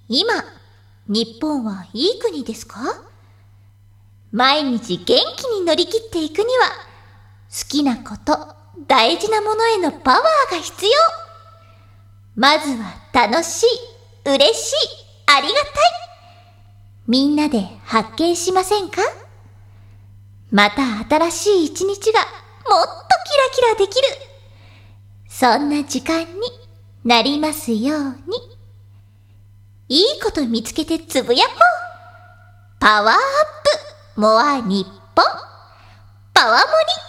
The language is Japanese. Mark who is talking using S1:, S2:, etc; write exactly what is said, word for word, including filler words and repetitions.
S1: 今、日本はいい国ですか？毎日元気に乗り切っていくには、好きなこと、大事なものへのパワーが必要。まずは楽しい、嬉しい、ありがたい。みんなで発見しませんか？また新しい一日がもっとキラキラできる。そんな時間になりますように。いいこと見つけてつぶやこう。パワーアップモア日本。パワモリ。